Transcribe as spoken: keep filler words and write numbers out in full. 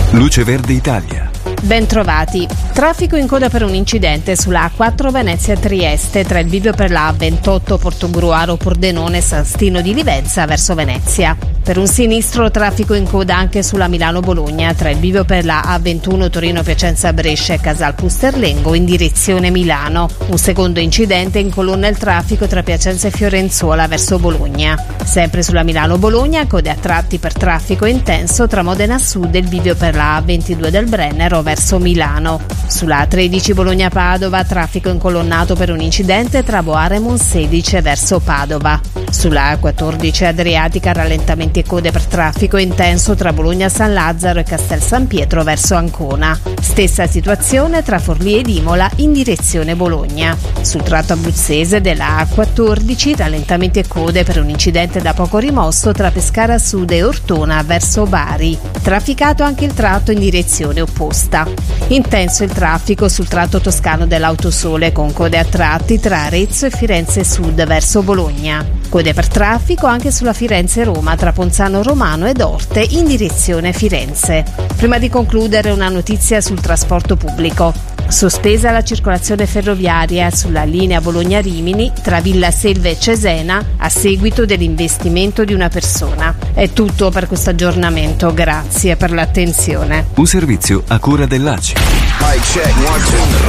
Luce Verde Italia. Ben trovati. Traffico in coda per un incidente sulla A quattro Venezia-Trieste tra il bivio per la A ventotto Portogruaro-Pordenone San Stino di Livenza verso Venezia. Per un sinistro traffico in coda anche sulla Milano-Bologna tra il bivio per la A ventuno Torino-Piacenza-Brescia e Casal Pusterlengo in direzione Milano. Un secondo incidente incolonna il traffico tra Piacenza e Fiorenzuola verso Bologna. Sempre sulla Milano-Bologna code a tratti per traffico intenso tra Modena Sud e il bivio per la A ventidue del Brennero verso Milano. Sulla A tredici Bologna-Padova traffico incolonnato per un incidente tra Boara e Monselice verso Padova. Sulla A quattordici Adriatica rallentamenti e code per traffico intenso tra Bologna-San Lazzaro e Castel San Pietro verso Ancona. Stessa situazione tra Forlì ed Imola in direzione Bologna. Sul tratto abruzzese della A quattordici rallentamenti e code per un incidente da poco rimosso tra Pescara Sud e Ortona verso Bari. Trafficato anche il tratto in direzione opposta. Intenso il traffico sul tratto toscano dell'Autosole con code a tratti tra Arezzo e Firenze Sud verso Bologna. Code per traffico anche sulla Firenze-Roma tra Ponzano Romano ed Orte in direzione Firenze. Prima di concludere una notizia sul trasporto pubblico. Sospesa la circolazione ferroviaria sulla linea Bologna-Rimini tra Villa Selve e Cesena a seguito dell'investimento di una persona. È tutto per questo aggiornamento, grazie per l'attenzione. Un servizio a cura dell'A C I.